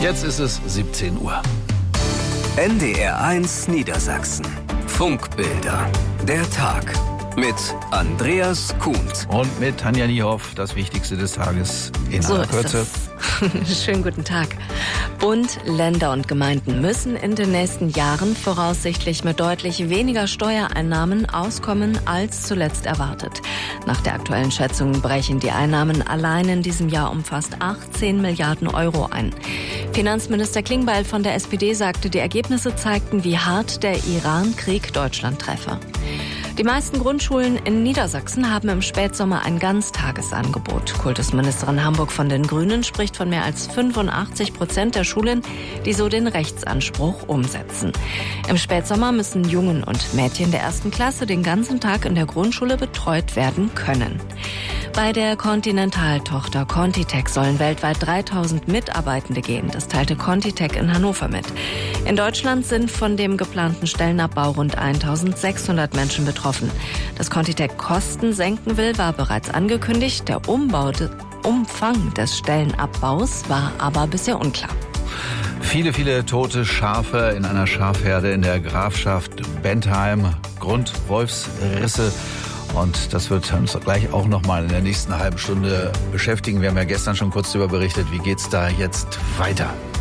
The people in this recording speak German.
Jetzt ist es 17 Uhr. NDR1 Niedersachsen. Funkbilder. Der Tag. Mit Andreas Kuhnt. Und mit Tanja Niehoff, das Wichtigste des Tages in aller Kürze. Schönen guten Tag. Bund, Länder und Gemeinden müssen in den nächsten Jahren voraussichtlich mit deutlich weniger Steuereinnahmen auskommen als zuletzt erwartet. Nach der aktuellen Schätzung brechen die Einnahmen allein in diesem Jahr um fast 18 Milliarden Euro ein. Finanzminister Klingbeil von der SPD sagte, die Ergebnisse zeigten, wie hart der Iran-Krieg Deutschland treffe. Die meisten Grundschulen in Niedersachsen haben im Spätsommer ein Ganztagesangebot. Kultusministerin Hamburg von den Grünen spricht von mehr als 85% der Schulen, die so den Rechtsanspruch umsetzen. Im Spätsommer müssen Jungen und Mädchen der 1. Klasse den ganzen Tag in der Grundschule betreut werden können. Bei der Continental-Tochter Contitech sollen weltweit 3000 Mitarbeitende gehen. Das teilte Contitech in Hannover mit. In Deutschland sind von dem geplanten Stellenabbau rund 1600 Menschen betroffen. Dass Contitech Kosten senken will, war bereits angekündigt. Der Umfang des Stellenabbaus war aber bisher unklar. Viele, viele tote Schafe in einer Schafherde in der Grafschaft Bentheim. Grund Wolfsrisse. Und das wird uns gleich auch nochmal in der nächsten halben Stunde beschäftigen. Wir haben ja gestern schon kurz darüber berichtet. Wie geht's da jetzt weiter?